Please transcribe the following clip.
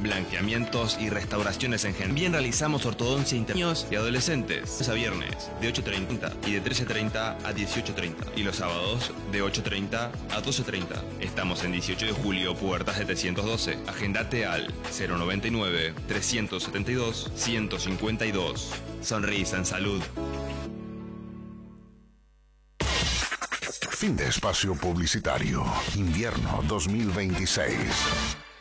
blanqueamientos y restauraciones en general. También realizamos ortodoncia en niños y adolescentes, a viernes de 8:30 y de 13:30 a 18:30 y los sábados de 8:30 a 12:30. Estamos en 18 de julio, Puerta 712. Agendate al 099 372 152. Sonrisa en salud. Fin de espacio publicitario. Invierno 2026.